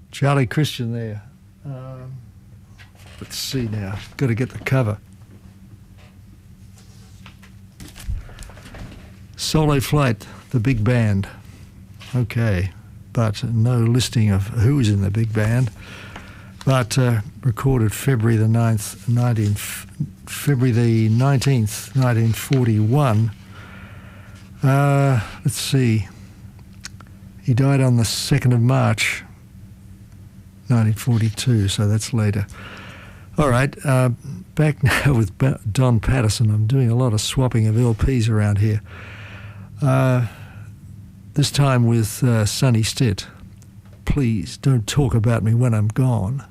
Charlie Christian there. Let's see now. Got to get the cover. Solo Flight, the big band. Okay, but no listing of who is in the big band. But recorded February the 19th, 1941. Let's see. He died on the 2nd of March, 1942, so that's later. All right, back now with Don Patterson. I'm doing a lot of swapping of LPs around here. This time with Sonny Stitt. Please don't talk about me when I'm gone.